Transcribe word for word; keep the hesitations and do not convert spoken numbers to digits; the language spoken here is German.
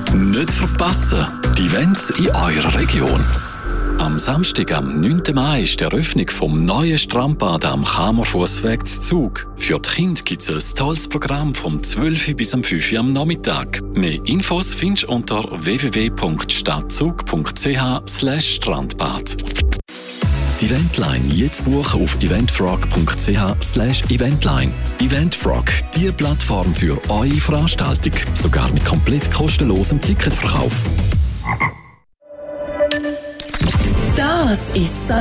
Nicht verpassen, die Events in eurer Region. Am Samstag, am neunten Mai, ist die Eröffnung vom neuen Strandbad am Kamerfussweg zu Zug. Für die Kinder gibt es ein tolles Programm vom zwölf bis am fünf Uhr am Nachmittag. Mehr Infos findest du unter w w w punkt stadtzug punkt c h slash strandbad. Die Eventline jetzt buchen auf eventfrog punkt c h slash eventline. Eventfrog, die Plattform für eure Veranstaltung, sogar mit komplett kostenlosem Ticketverkauf. Das ist